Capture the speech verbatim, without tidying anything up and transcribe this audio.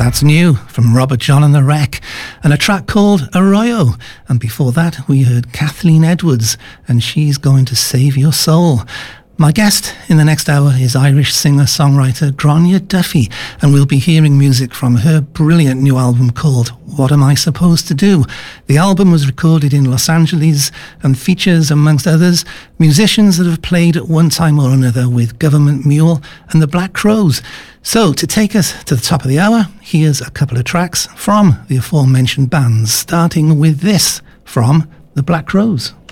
That's new from Robert John and the Wreck, and a track called Arroyo. And before that, we heard Kathleen Edwards, and She's Going to Save Your Soul. My guest in the next hour is Irish singer-songwriter Gráinne Duffy, and we'll be hearing music from her brilliant new album called What Am I Supposed to Do? The album was recorded in Los Angeles and features, amongst others, musicians that have played at one time or another with Government Mule and the Black Crowes. So, to take us to the top of the hour, here's a couple of tracks from the aforementioned bands, starting with this from the Black Crowes.